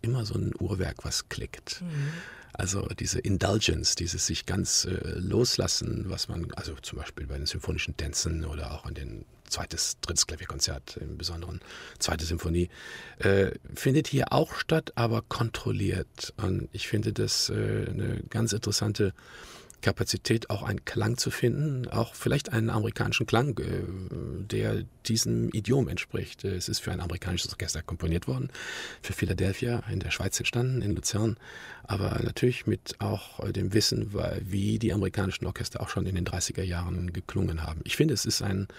immer so ein Uhrwerk, was klickt. Also diese Indulgence, dieses sich ganz loslassen, was man, also zum Beispiel bei den symphonischen Tänzen oder auch an den drittes Klavierkonzert, im Besonderen zweite Symphonie, findet hier auch statt, aber kontrolliert. Und ich finde das eine ganz interessante Kapazität, auch einen Klang zu finden, auch vielleicht einen amerikanischen Klang, der diesem Idiom entspricht. Es ist für ein amerikanisches Orchester komponiert worden, für Philadelphia in der Schweiz entstanden, in Luzern, aber natürlich mit auch dem Wissen, wie die amerikanischen Orchester auch schon in den 30er Jahren geklungen haben. Ich finde, es ist ein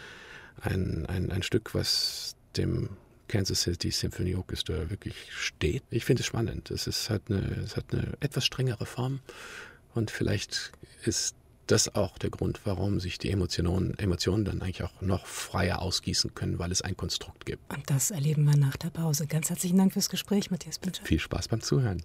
Stück, was dem Kansas City Symphony Orchestra wirklich steht. Ich finde es spannend. Es hat eine etwas strengere Form. Und vielleicht ist das auch der Grund, warum sich die Emotionen dann eigentlich auch noch freier ausgießen können, weil es ein Konstrukt gibt. Und das erleben wir nach der Pause. Ganz herzlichen Dank fürs Gespräch, Matthias Pintscher. Viel Spaß beim Zuhören.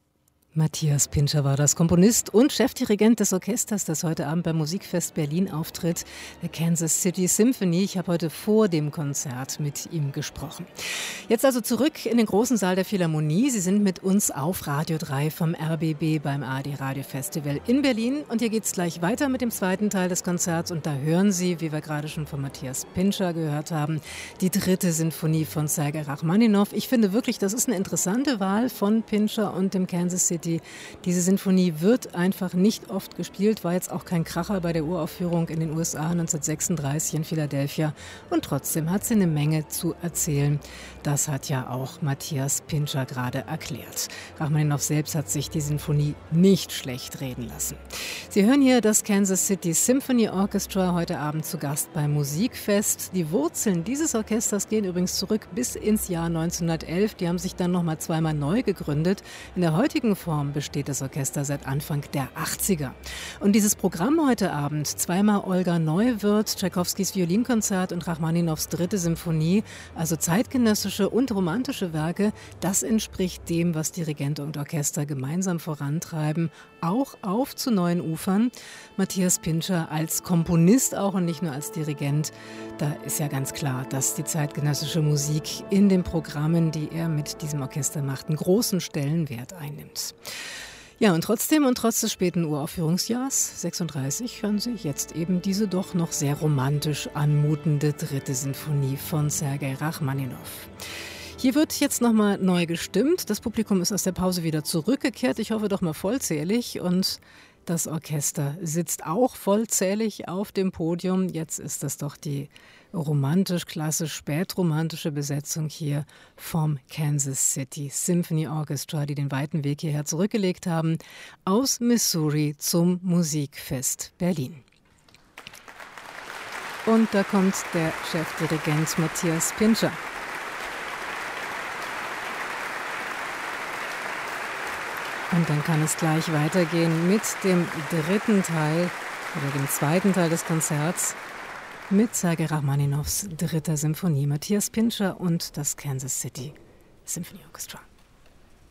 Matthias Pintscher war das, Komponist und Chefdirigent des Orchesters, das heute Abend beim Musikfest Berlin auftritt, der Kansas City Symphony. Ich habe heute vor dem Konzert mit ihm gesprochen. Jetzt also zurück in den großen Saal der Philharmonie. Sie sind mit uns auf Radio 3 vom RBB beim ARD Radio Festival in Berlin. Und hier geht es gleich weiter mit dem zweiten Teil des Konzerts. Und da hören Sie, wie wir gerade schon von Matthias Pintscher gehört haben, die dritte Sinfonie von Sergei Rachmaninow. Ich finde wirklich, das ist eine interessante Wahl von Pintscher und dem Kansas City. Diese Sinfonie wird einfach nicht oft gespielt, war jetzt auch kein Kracher bei der Uraufführung in den USA 1936 in Philadelphia. Und trotzdem hat sie eine Menge zu erzählen. Das hat ja auch Matthias Pintscher gerade erklärt. Rachmaninow selbst hat sich die Sinfonie nicht schlecht reden lassen. Sie hören hier das Kansas City Symphony Orchestra, heute Abend zu Gast beim Musikfest. Die Wurzeln dieses Orchesters gehen übrigens zurück bis ins Jahr 1911. Die haben sich dann nochmal zweimal neu gegründet. In der heutigen Form besteht das Orchester seit Anfang der 80er. Und dieses Programm heute Abend, zweimal Olga Neuwirth, Tschaikowskis Violinkonzert und Rachmaninows dritte Symphonie, also zeitgenössische und romantische Werke, das entspricht dem, was Dirigent und Orchester gemeinsam vorantreiben, auch auf zu neuen Ufern. Matthias Pintscher als Komponist auch und nicht nur als Dirigent, da ist ja ganz klar, dass die zeitgenössische Musik in den Programmen, die er mit diesem Orchester macht, einen großen Stellenwert einnimmt. Ja, und trotzdem und trotz des späten Uraufführungsjahrs 36 hören Sie jetzt eben diese doch noch sehr romantisch anmutende dritte Sinfonie von Sergei Rachmaninow. Hier wird jetzt nochmal neu gestimmt. Das Publikum ist aus der Pause wieder zurückgekehrt. Ich hoffe doch mal vollzählig. Und das Orchester sitzt auch vollzählig auf dem Podium. Jetzt ist das doch die romantisch-klassisch spätromantische Besetzung hier vom Kansas City Symphony Orchestra, die den weiten Weg hierher zurückgelegt haben, aus Missouri zum Musikfest Berlin. Und da kommt der Chefdirigent Matthias Pintscher. Und dann kann es gleich weitergehen mit dem dritten Teil oder dem zweiten Teil des Konzerts mit Sergei Rachmaninows dritter Symphonie. Matthias Pintscher und das Kansas City Symphony Orchestra.